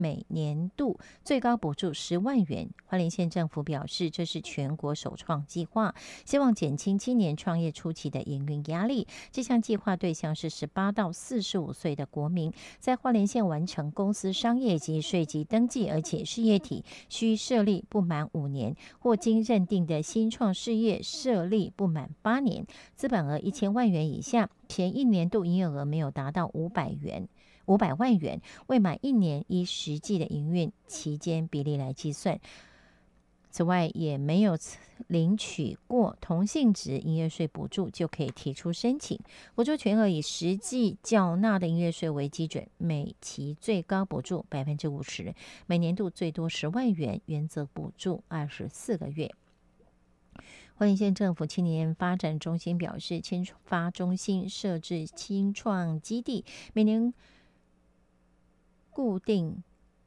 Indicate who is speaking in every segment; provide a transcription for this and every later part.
Speaker 1: 每年度最高补助10万元。花莲县政府表示，这是全国首创计划，希望减轻青年创业初期的营运压力。这项计划对象是18到45岁的国民，在花莲县完成公司商业及税籍登记，而且事业体需设立不满5年，或经认定的新创事业设立不满8年，资本额1000万元以下，前一年度营业额没有达到500万元，未满1年依实际的营运期间比例来计算。此外，也没有领取过同性质营业税补助就可以提出申请。补助全额以实际缴纳的营业税为基准，每期最高补助50%，每年度最多10万元，原则补助24个月。花莲县政府青年发展中心表示，青发中心设置青创基地，每年固定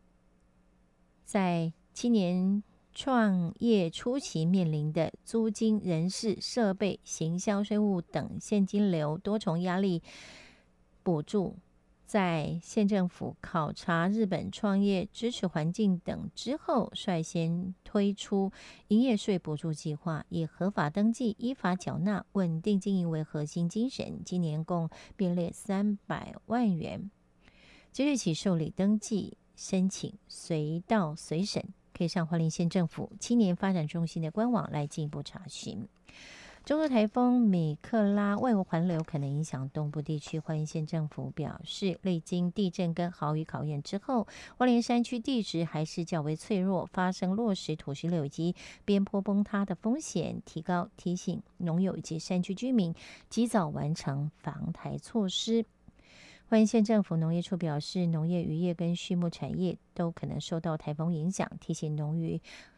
Speaker 1: 在青年创业初期面临的租金、人事、设备、行销、税务等现金流多重压力补助。在县政府考察日本创业支持环境等之后，率先推出营业税补助计划，以合法登记、依法缴纳、稳定经营为核心精神。今年共编列300万元，即日起受理登记申请，随到随审，可以上花莲县政府青年发展中心的官网来进一步查询。中度台风米克拉外围环流可能影响东部地区，花莲县政府表示，历经地震跟豪雨考验之后，花莲山区地质还是较为脆弱，发生落石、土石流以及边坡崩塌的风险提高，提醒农友以及山区居民及早完成防台措施。花莲县政府农业处表示，农业、渔业跟畜牧产业都可能受到台风影响，提醒农渔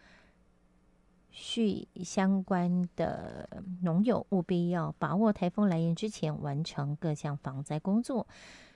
Speaker 1: 畜相关的农友务必要把握台风来临之前完成各项防灾工作。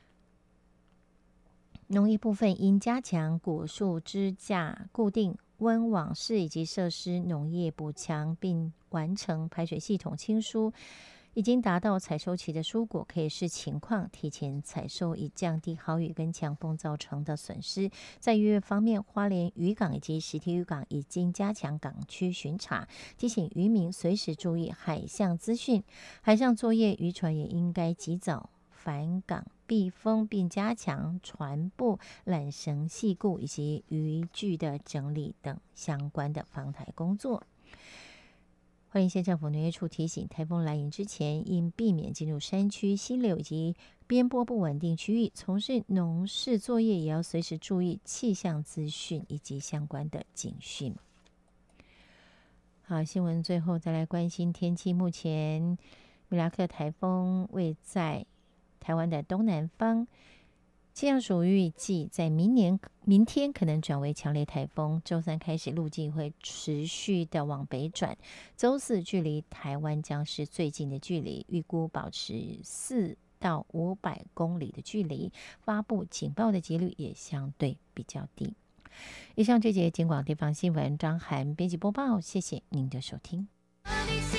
Speaker 1: 农业部分应加强果树支架固定、温网室以及设施农业补强，并完成排水系统清疏。已经达到采收期的蔬果可以视情况提前采收，以降低豪雨跟强风造成的损失。在渔业方面，花莲渔港以及实体渔港已经加强港区巡查，提醒渔民随时注意海象资讯。海上作业，渔船也应该及早返港避风，并加强船舶缆绳系固以及渔具的整理等相关的防台工作。花莲县政府农业处提醒，台风来临之前，应避免进入山区、溪流以及边坡不稳定区域。从事农事作业也要随时注意气象资讯以及相关的警讯。好，新闻最后再来关心天气。目前米拉克台风位在台湾的东南方，气象署预计在明天可能转为强烈台风，周三开始路径会持续的往北转，周四距离台湾将是最近的距离，预估保持4到500公里的距离，发布警报的几率也相对比较低。以上这节警广地方新闻，张涵编辑播报，谢谢您的收听。